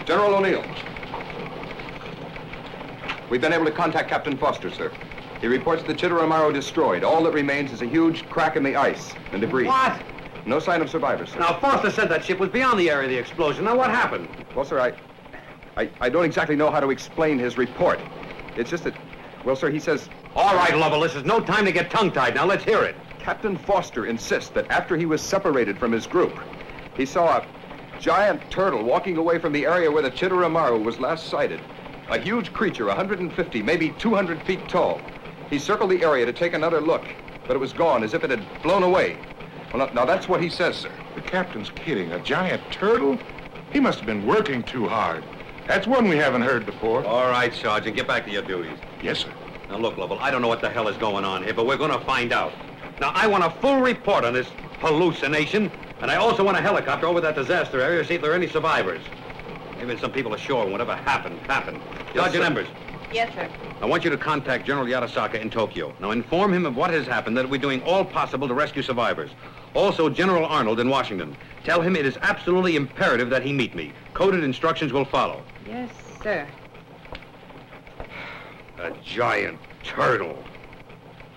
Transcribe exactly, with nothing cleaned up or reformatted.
General O'Neill. We've been able to contact Captain Foster, sir. He reports the Chitteramaro destroyed. All that remains is a huge crack in the ice and debris. What? No sign of survivors, sir. Now, Foster said that ship was beyond the area of the explosion. Now, what happened? Well, sir, I, I, I don't exactly know how to explain his report. It's just that, well, sir, he says... All right, Lovell, this is no time to get tongue-tied. Now, let's hear it. Captain Foster insists that after he was separated from his group, he saw a giant turtle walking away from the area where the Chitteramaro was last sighted. A huge creature, one hundred fifty, maybe two hundred feet tall. He circled the area to take another look, but it was gone, as if it had blown away. Well, now, now that's what he says, sir. The captain's kidding. A giant turtle? He must have been working too hard. That's one we haven't heard before. All right, Sergeant, get back to your duties. Yes, sir. Now, look, Lovell, I don't know what the hell is going on here, but we're going to find out. Now, I want a full report on this hallucination, and I also want a helicopter over that disaster area to see if there are any survivors. Maybe some people ashore and whatever happened, happened. Sergeant Embers. Yes, sir. I want you to contact General Yatasaka in Tokyo. Now, inform him of what has happened, that we're doing all possible to rescue survivors. Also, General Arnold in Washington. Tell him it is absolutely imperative that he meet me. Coded instructions will follow. Yes, sir. A giant turtle.